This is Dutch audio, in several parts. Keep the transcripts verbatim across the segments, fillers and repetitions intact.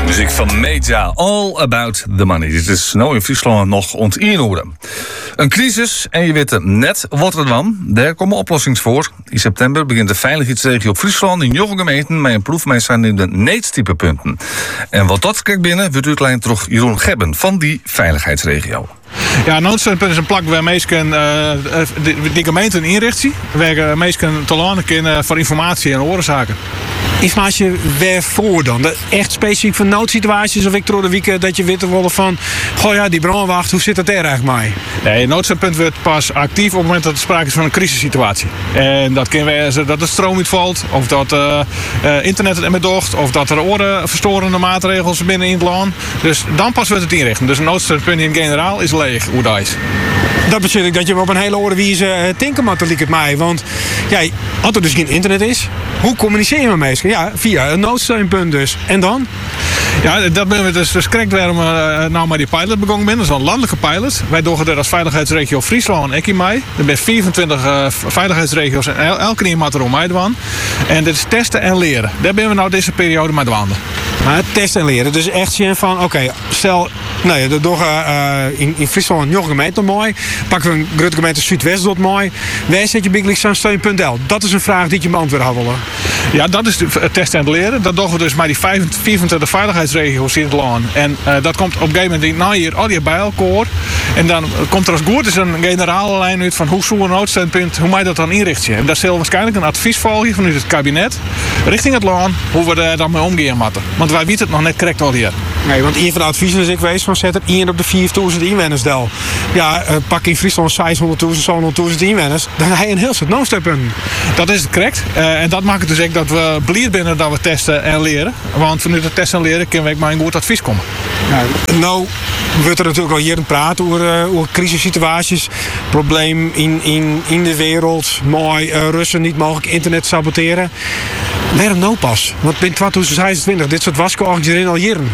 Muziek van Meja, All About the Money. Dit is nou in Friesland nog ontinhouden. Een crisis en je weet net wat er dan. Daar komen oplossings voor. In september begint de veiligheidsregio Friesland in Joch gemeenten met een proefmeester in de needstypepunten. En wat dat krijgt binnen, wordt uitlijn terug Jeroen Gebben van die veiligheidsregio. Ja, een noodsteunpunt is een plek waar mensen uh, die, die gemeenten inrichten. Waar mensen te landen kunnen voor informatie en oorzaken. Informatie waarvoor dan? Dat echt specifiek voor noodsituaties of ik door de week dat je weet willen van, goh ja, die brandwacht, hoe zit dat er eigenlijk mee? Nee, een noodsteunpunt wordt pas actief op het moment dat er sprake is van een crisissituatie. En dat kan wezen dat de stroom niet valt, of dat uh, uh, internet het ermee docht, of dat er orenverstorende maatregels binnen in het land. Dus dan pas wordt het inrichten. Dus een noodsteunpunt in generaal is leeg, hoe dat is. Dat betekent dat je op een hele orenwijze uh, tinken moet, liep het mij. Want ja, als er dus geen internet is, hoe communiceer je met mensen? Ja, via een noodsteunpunt dus. En dan? Ja, dat ben we dus, dus correct waarom we uh, nou maar die pilot begonnen zijn. Dat is een landelijke pilot. Wij doen er als veiligheidsregio Friesland en mij. Er zijn vierentwintig uh, veiligheidsregio's en el elke keer moet er om mij doen. En dit is testen en leren. Daar ben we nou deze periode mee doen. Maar testen en leren. Dus echt zien van, oké, okay, stel, nee, de door uh, in, in Friesland nog gemeente mooi. Pakken we een grote gemeente Zuidwest dat mooi. Waar zet je big zo'n steun punt l? Dat is een vraag die je beantwoord had willen. Ja, dat is het testen en leren. Dat doen we dus maar die vierentwintig veiligheidsregio's in het land. En uh, dat komt op een gegeven moment nou hier al die bij elkaar. En dan komt er als goed is een generale lijn uit van hoe zo'n noodsteunpunt, hoe mij dat dan inrichten. En daar zal waarschijnlijk een advies volgen vanuit het kabinet richting het land hoe we daar dan mee omgaan moeten. Want wij weten het nog net correct al hier. Nee, want een van de adviezen is ik wees van zet er één op de vierduizend inwoners del. Ja, uh, pak in Friesland zeshonderdduizend, zevenhonderdduizend inwoners, dan heb je een heel soort noodsteunpunten. Dat is het correct. Uh, en dat maakt het dus ook dat we blij binnen dat we testen en leren. Want vanuit het testen en leren kunnen we maar een goed advies komen. Ja, nou wordt er natuurlijk al hier praten over, uh, over crisissituaties, probleem in, in, in de wereld, mooi, uh, Russen niet mogelijk internet saboteren. Waarom nou pas? Want in twintig zesentwintig dit soort wasko organiseren al jaren.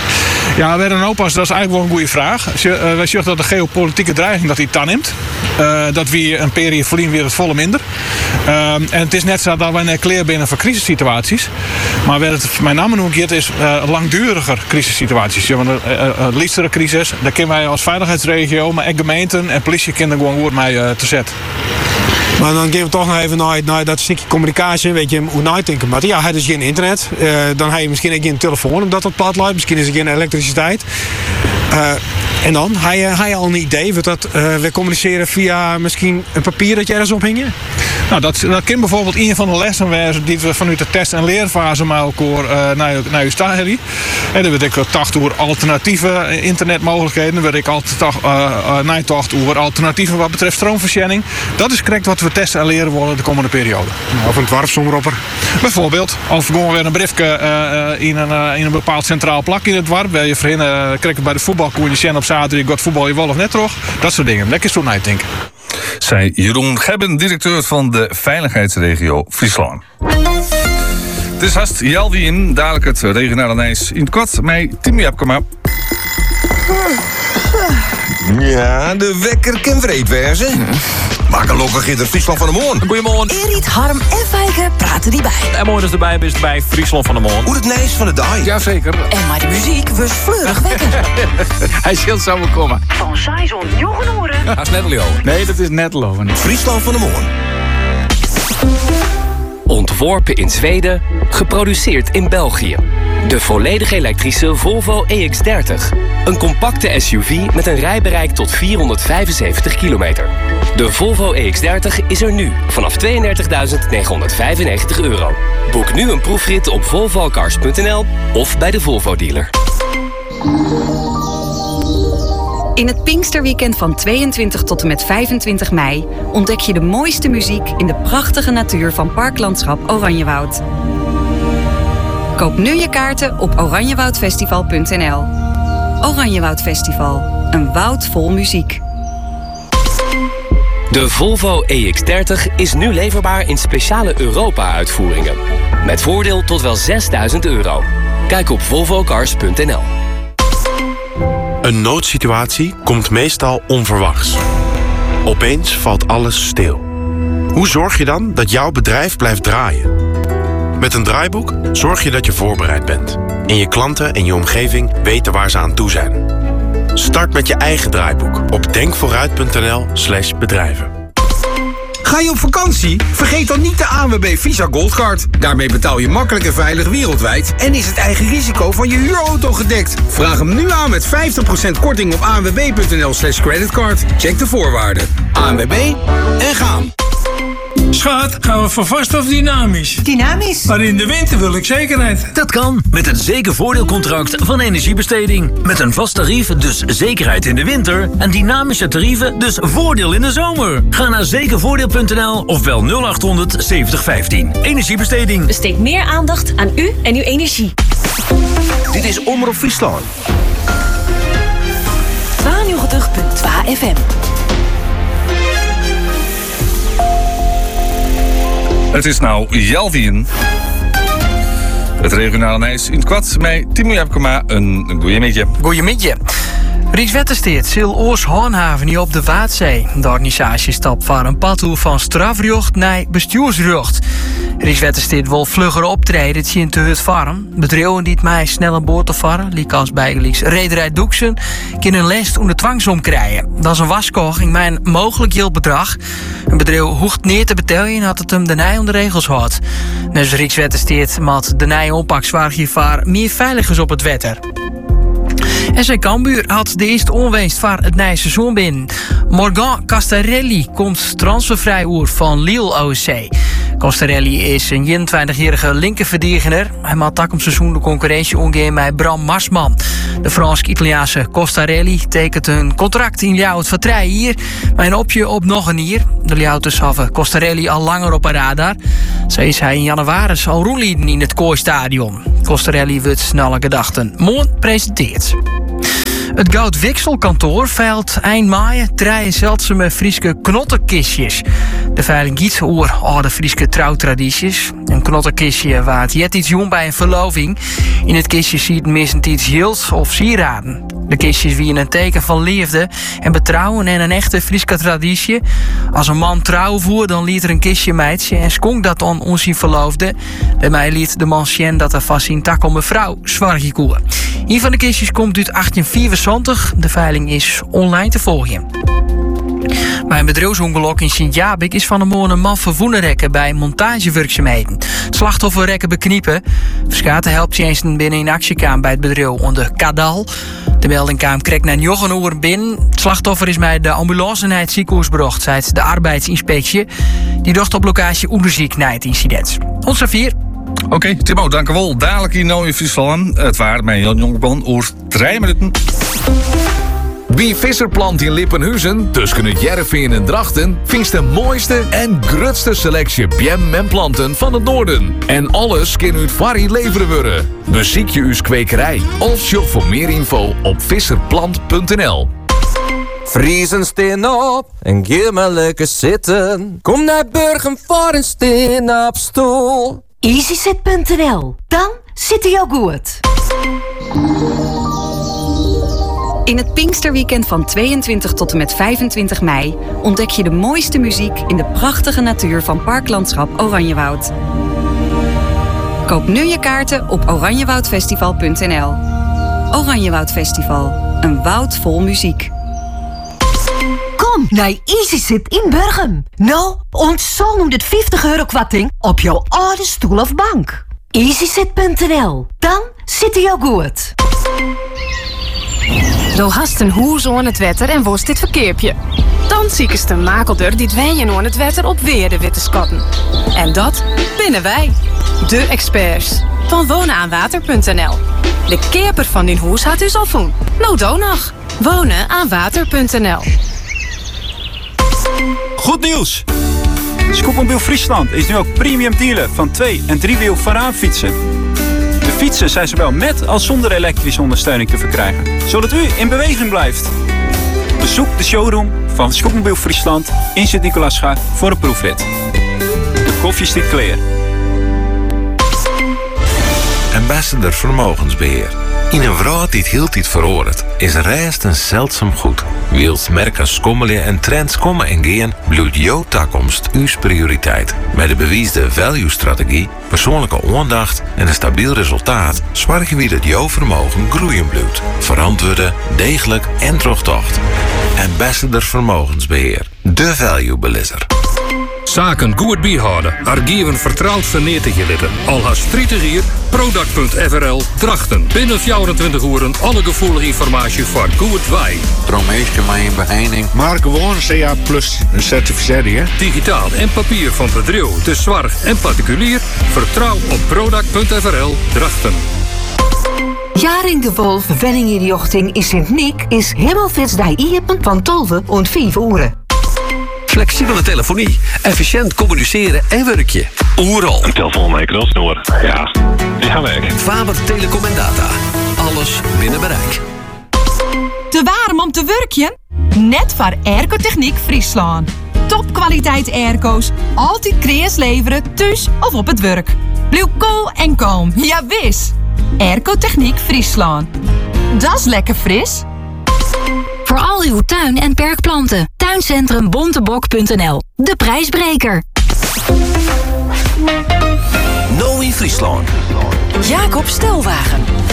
Ja, waarom nou pas? Dat is eigenlijk wel een goede vraag. Uh, wij zien dat de geopolitieke dreiging dat die toeneemt. Uh, dat we een periode verliezen weer het volle minder. Uh, en het is net zo dat wij een kleer binnen voor crisissituaties. Maar waar het met name nog gaat is uh, langduriger crisissituaties. Ja, want een uh, uh, liefstere crisis, daar kunnen wij als veiligheidsregio, maar ook gemeenten en politie kunnen gewoon goed mee uh, te zetten. Maar dan gaan we toch nog even naar, naar dat stukje communicatie. Weet je, hoe nadenken. Maar ja, hij is geen internet. Uh, dan heb je misschien ook geen telefoon omdat het plat loopt. Misschien is er geen elektriciteit. Uh, en dan? Heb je, heb je al een idee? Wat dat, uh, we communiceren via misschien een papier dat je ergens ophingen? Nou, dat, dat kan bijvoorbeeld een van de lessen wezen die we vanuit de test- en leerfase met elkaar uh, naar, naar u staan. En dan weet ik tacht over alternatieve internetmogelijkheden. Dan weet ik altijd uh, uh, nijtacht over alternatieven wat betreft stroomvoorziening. Dat is correct wat we testen en leren worden de komende periode. Of een dwarfsomropper? Bijvoorbeeld. Of gewoon weer een briefje uh, in, een, uh, in een bepaald centraal plak in het dwarp. Waar je voorheen uh, krijgt bij de voetbalkoer je op zaterdag gaat voetbal je wel of net terug. Dat soort dingen. Lekker zo nadenken. Zei Jeroen Gebben, directeur van de veiligheidsregio Friesland. Het is haast Jaldi in, dadelijk het regionale nieuws in het kort met Timmy Abkema. Ja, de wekker kan vreed wezen. Maar gelukkig is er Friesland van de Moon. Goedemorgen. Erit, Harm en Fijke praten die bij. En mooi dat erbij bent bij Friesland van de Moon. Hoe het nieuws van de dag. Jazeker. En maar de muziek was fleurig wekker. Hij zult zo wel komen. Van Saison Joggenoren. Dat is Nettelio. Nee, dat is Nettelio. Friesland van de Moon. Ontworpen in Zweden, geproduceerd in België. De volledig elektrische Volvo E X dertig. Een compacte S U V met een rijbereik tot vierhonderdvijfenzeventig kilometer. De Volvo E X dertig is er nu vanaf tweeëndertigduizend negenhonderdvijfennegentig euro. Boek nu een proefrit op volvocars punt n l of bij de Volvo dealer. In het Pinksterweekend van tweeëntwintig tot en met vijfentwintig mei ontdek je de mooiste muziek in de prachtige natuur van Parklandschap Oranjewoud. Koop nu je kaarten op oranjewoudfestival punt n l. Oranjewoud Festival, een woud vol muziek. De Volvo E X dertig is nu leverbaar in speciale Europa-uitvoeringen. Met voordeel tot wel zesduizend euro. Kijk op volvocars punt n l. Een noodsituatie komt meestal onverwachts. Opeens valt alles stil. Hoe zorg je dan dat jouw bedrijf blijft draaien? Met een draaiboek zorg je dat je voorbereid bent. En je klanten en je omgeving weten waar ze aan toe zijn. Start met je eigen draaiboek op denkvooruit.nl slash bedrijven. Ga je op vakantie? Vergeet dan niet de A N W B Visa Goldcard. Daarmee betaal je makkelijk en veilig wereldwijd en is het eigen risico van je huurauto gedekt. Vraag hem nu aan met vijftig procent korting op anwb.nl slash creditcard. Check de voorwaarden. A N W B en gaan. Schat, gaan we voor vast of dynamisch? Dynamisch. Maar in de winter wil ik zekerheid. Dat kan met het zekervoordeelcontract van Energiebesteding. Met een vast tarief, dus zekerheid in de winter. En dynamische tarieven, dus voordeel in de zomer. Ga naar zekervoordeel punt n l of bel nul acht honderd zeventig vijftien. Energiebesteding. Besteed meer aandacht aan u en uw energie. Dit is Omroep Friesland. tweeënnegentig punt twee F M. Het is nou Jelvien. Het regionale nieuws in het kwad met Timo Jepkema. Een goeiemiddag. Goeiemiddag. Rijkswettersteed zal Oors handhaven niet op de Waadzee. De organisatie stapt voor een pad toe van strafrecht naar bestuursrecht. Rijkswettersteed wil vlugger optreden zien te het farm. Bedrijven die het mij snel aan boord te varen, liek als bijgelijks Rederij Doeksen, kunnen een les onder dwangsom krijgen. Dat is een waskoging met een mogelijk heel bedrag. Een bedrijf hoeft neer te betalen had het hem de nij onder regels had. Dus Rijkswettersteed moet de nij oppak zwaar voor meer veiligers op het wetter. S C Cambuur had de eerste onweest van het nieuwe seizoen binnen. Morgan Castarelli komt transfervrij oer van Lille O S C. Castarelli is een eenentwintigjarige linkerverdediger. Hij maakt tak om seizoen de concurrentie omgaan met Bram Marsman. De Frans-Italiaanse Castarelli tekent een contract in Ljouwt voor drie hier, maar een opje op nog een hier. De Ljouters hadden Castarelli al langer op een radar. Zo is hij in januari al roelieden in het Kooistadion. Castarelli wordt snelle gedachten. Morgen presenteert. Het Goud-Wikselkantoor veilt eind mei drie zeldzame Frieske knottenkistjes. De veiling giet oer oude Frieske trouwtradities. Een knottenkistje waar het jet iets jong bij een verloving. In het kistje ziet meestal iets hield of sieraden. De kistjes wieren een teken van liefde en betrouwen en een echte Frieske traditie. Als een man trouw voer, dan liet er een kistje meidje en skonk dat dan onzien verloofde. Daarmee liet de man zien dat er vast in tak om een vrouw zwargie koer. Een van de kistjes komt uit achttien vierenzontig. De veiling is online te volgen. Bij een bedrijfsongeluk in Sint-Jabik is van de morgen een man verwoenen rekken bij montagewerkzaamheden. Slachtofferrekken bekniepen. Verschaten helpt eens binnen in actie kwam bij het bedrijf onder Kadal. De melding kwam krek naar negen uur binnen. Het slachtoffer is bij de ambulance naar het ziekenhuis gebracht, zei de arbeidsinspectie. Die docht op locatie onderzoek naar het incident. Ons vier. Oké, okay, Timo, dank u wel. Dadelijk hier nou in Friesland. Het waren met Jan Jongeban over drie minuten. Wie Visserplant in Lippenhuizen, tussen het Jervin en Drachten, vindt de mooiste en grootste selectie bjem en planten van het noorden. En alles kan uit Varrie leveren worden. Bezoek je uw kwekerij of shop voor meer info op visserplant punt n l. Friesen steen op en geef maar lekker zitten. Kom naar Burgum voor een steen op stoel. easysit punt n l. Dan zit hij al goed. In het Pinksterweekend van tweeëntwintig tot en met vijfentwintig mei ontdek je de mooiste muziek in de prachtige natuur van Parklandschap Oranjewoud. Koop nu je kaarten op oranjewoudfestival punt n l. Oranjewoud Festival, een woud vol muziek. Kom naar easysit in Burgum. Nou, ons honderdvijftig euro kwatting op jouw oude stoel of bank. easysit punt n l. Dan zit hij al goed. Doe hast een hoes aan het wetter en worst dit verkeerpje. Dan ziekest de makelder die dweijen aan het wetter op weer de witte skatten. En dat binnen wij, de experts van wonen aan water punt n l. De keeper van die hoes had u al voen. Nou dan nog. wonen aan water punt n l. Goed nieuws! Scootmobiel Friesland is nu ook premium dealer van twee- en driewiel voorraadfietsen. De fietsen zijn zowel met als zonder elektrische ondersteuning te verkrijgen, zodat u in beweging blijft. Bezoek de showroom van Scootmobiel Friesland in Sint-Nicolaasgaard voor een proefrit. De koffie stiet clear. En Ambassador Vermogensbeheer. In een wereld die het heel tijd veroordeelt, is rest een zeldzaam goed. Wils merken schommelen en trends komen en gaan, bloeit jouw toekomst uw prioriteit. Met de bewiesde value-strategie, persoonlijke aandacht en een stabiel resultaat zorgen we dat jouw vermogen groeien blijft. Verantwoorden, degelijk en terugtocht. Ambassador Vermogensbeheer. De value-belisser. Zaken goed bijhouden. Argieven vertrouwd vernetig litten. Al haar strieten hier. Product punt f r l Drachten. Binnen vierentwintig uur alle gevoelige informatie voor goed wij. Promeesje mij een beheining. Maar gewoon C A plus een certificering. Digitaal en papier van bedrijf, de zorg en particulier. Vertrouw op Product punt f r l Drachten. Jaring de Wolf Wenningenjochting in Sint-Nick is Himmelfits die iepen van tolve en vijf uren. Flexibele telefonie, efficiënt communiceren en werkje. Oeral. Een telefoon met een knopsnoer. Ja, die gaan weg. Faber Telecom en Data. Alles binnen bereik. Te warm om te werkjen? Net voor Airco-techniek Friesland. Topkwaliteit airco's, altijd kreas leveren, thuis of op het werk. Blijf cool en kalm, ja wis. Airco-techniek Friesland. Dat is lekker fris. Voor al uw tuin- en perkplanten. Tuincentrum Bontebok punt n l. De prijsbreker. Nou in Friesland. Jacob Stelwagen.